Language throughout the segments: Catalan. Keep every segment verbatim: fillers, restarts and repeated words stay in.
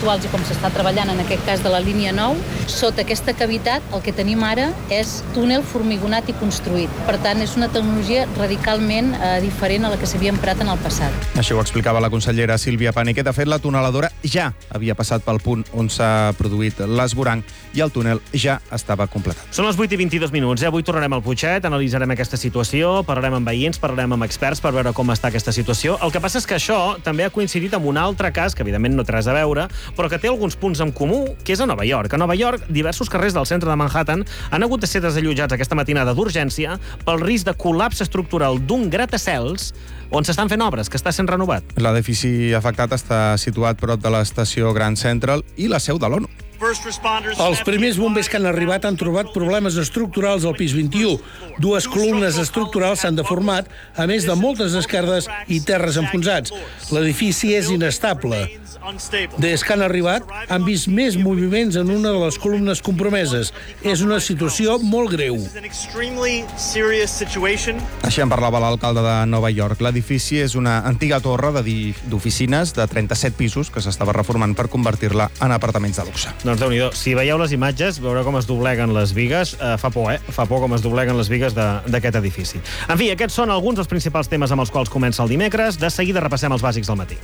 actuals i com s'està treballant en aquest cas de la línia nou, sota aquesta cavitat el que tenim ara és túnel formigonat i construït. Per tant, és una tecnologia radicalment eh, diferent a la que s'havia emprat en el passat. Així ho explicava la consellera Sílvia Paniquet. De fet, la tuneladora ja havia passat pel punt on s'ha produït l'esvoranc i el túnel ja estava completat. Són les vuit i vint-i-dos minuts. Eh? Avui tornarem al Putxet, analitzarem aquesta situació, parlarem amb veïns, parlarem amb experts per veure com està aquesta situació. El que passa és que això també ha coincidit amb un altre cas, que evidentment no té res a veure, però que té alguns punts en comú, que és a Nova York. A Nova York, diversos carrers del centre de Manhattan han hagut de ser desallotjats aquesta matinada d'urgència pel risc de col·lapse estructural d'un gratacels on s'estan fent obres, que està sent renovat. L'edifici afectat està situat prop de l'estació Grand Central i la seu de l'ONU. Els primers bombers que han arribat han trobat problemes estructurals al pis vint-i-u. Dues columnes estructurals s'han deformat, a més de moltes esquerdes i terres enfonsats. L'edifici és inestable. Des que han arribat, han vist més moviments en una de les columnes compromeses. És una situació molt greu. Així en parlava l'alcalde de Nova York. L'edifici és una antiga torre d'oficines de trenta-set pisos que s'estava reformant per convertir-la en apartaments de luxe. Doncs déu-n'hi-do. Si veieu les imatges, veureu com es dobleguen les bigues. Eh, fa por, eh? Fa por com es dobleguen les bigues d'aquest edifici. En fi, aquests són alguns dels principals temes amb els quals comença el dimecres. De seguida repassem els bàsics del matí.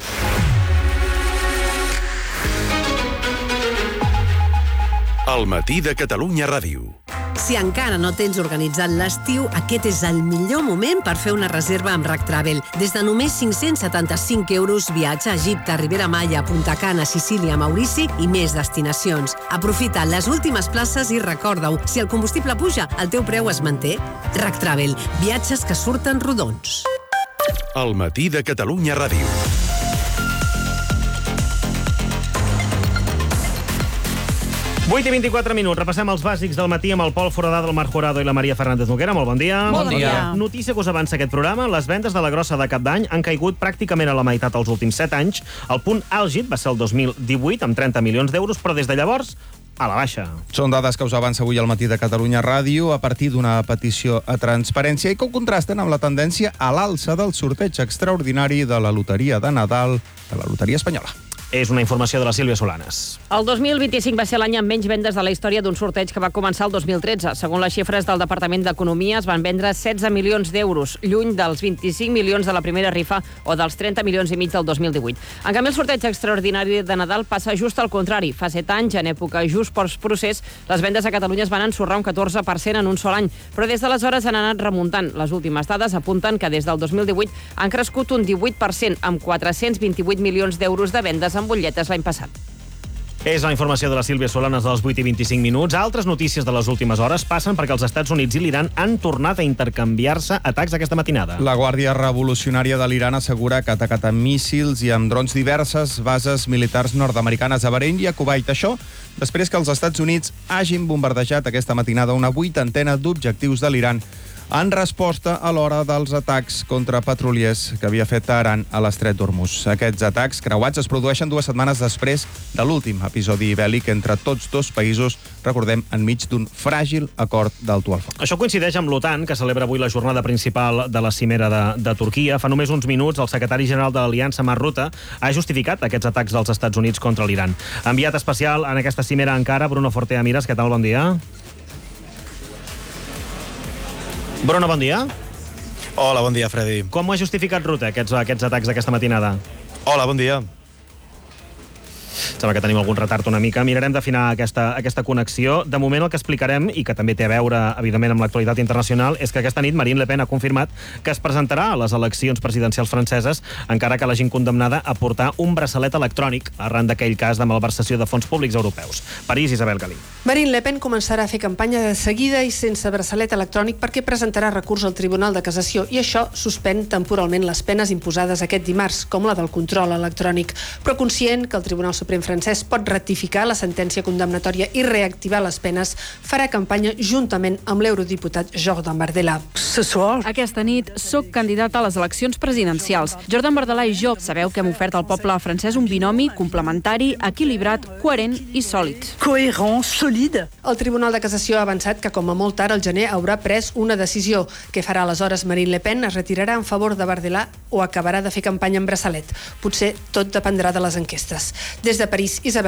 El matí de Catalunya Ràdio. Si encara no tens organitzat l'estiu, aquest és el millor moment per fer una reserva amb RAC Travel. Des de només cinc-cents setanta-cinc euros, viatge a Egipte, Ribera Maya, Punta Cana, Sicília, Maurici i més destinacions. Aprofita les últimes places i recorda-ho, si el combustible puja, el teu preu es manté. RAC Travel, viatges que surten rodons. El matí de Catalunya Ràdio. vuit i vint-i-quatre minuts. Repassem els bàsics del matí amb el Pol Foradà del Marc Jurado i la Maria Fernández Noguera. Molt bon dia. Bon dia. Notícia que us avança aquest programa. Les vendes de la grossa de Cap d'Any han caigut pràcticament a la meitat els últims set anys. El punt àlgid va ser el dos mil divuit, amb trenta milions d'euros, però des de llavors a la baixa. Són dades que us avança avui al matí de Catalunya Ràdio a partir d'una petició a Transparència i que contrasten amb la tendència a l'alça del sorteig extraordinari de la loteria de Nadal de la loteria espanyola. És una informació de la Sílvia Solanes. El dos mil vint-i-cinc va ser l'any amb menys vendes de la història d'un sorteig que va començar el dos mil tretze. Segons les xifres del Departament d'Economia, es van vendre setze milions d'euros, lluny dels vint-i-cinc milions de la primera rifa o dels trenta milions i mig del dos mil divuit. En canvi, el sorteig extraordinari de Nadal passa just al contrari. Fa set anys, en època just post-procés, les vendes a Catalunya es van ensorrar un catorze per cent en un sol any, però des d'aleshores han anat remuntant. Les últimes dades apunten que des del dos mil divuit han crescut un divuit per cent, amb quatre-cents vint-i-vuit milions d'euros de vendes amb butlletes l'any passat. És la informació de la Sílvia Solanes dels vuit i vint-i-cinc minuts. Altres notícies de les últimes hores passen perquè els Estats Units i l'Iran han tornat a intercanviar-se atacs aquesta matinada. La Guàrdia Revolucionària de l'Iran assegura que ha atacat amb míssils i amb drons diverses bases militars nord-americanes a Bahrein i a Kuwait. Això després que els Estats Units hagin bombardejat aquesta matinada una vuitantena d'objectius de l'Iran en resposta a l'hora dels atacs contra petroliers que havia fet Teheran a l'estret d'Hormuz. Aquests atacs creuats es produeixen dues setmanes després de l'últim episodi bèl·lic entre tots dos països, recordem, enmig d'un fràgil acord d'alto al foc. Això coincideix amb l'OTAN, que celebra avui la jornada principal de la cimera de, de Turquia. Fa només uns minuts, el secretari general de l'Aliança, Mark Rutte, ha justificat aquests atacs dels Estats Units contra l'Iran. Enviat especial en aquesta cimera a Ankara, Bruno Fortea Mires, què tal? Bon dia. Bruno, bon dia. Hola, bon dia, Freddy. Com ho ha justificat Rutte, aquests, aquests atacs d'aquesta matinada? Hola, bon dia. Sembla que tenim algun retard una mica. Mirarem d'afinar aquesta, aquesta connexió. De moment el que explicarem, i que també té a veure, evidentment, amb l'actualitat internacional, és que aquesta nit Marine Le Pen ha confirmat que es presentarà a les eleccions presidencials franceses, encara que l'hagin condemnada a portar un braçalet electrònic arran d'aquell cas de malversació de fons públics europeus. París, Isabel Galí. Marine Le Pen començarà a fer campanya de seguida i sense braçalet electrònic perquè presentarà recurs al Tribunal de Cassació i això suspèn temporalment les penes imposades aquest dimarts, com la del control electrònic. Però conscient que el Tribunal Suprem francès pot ratificar la sentència condemnatòria i reactivar les penes, farà campanya juntament amb l'eurodiputat Jordan Bardella. Aquesta nit soc candidat a les eleccions presidencials. Jordan Bardella i jo sabeu que hem ofert al poble francès un binomi complementari, equilibrat, coherent i sòlid. Coherent, solide. El Tribunal de Cassació ha avançat que com a molt tard al gener haurà pres una decisió. Què farà aleshores Marine Le Pen? Es retirarà en favor de Bardella o acabarà de fer campanya amb braçalet? Potser tot dependrà de les enquestes. Des de París, Isabel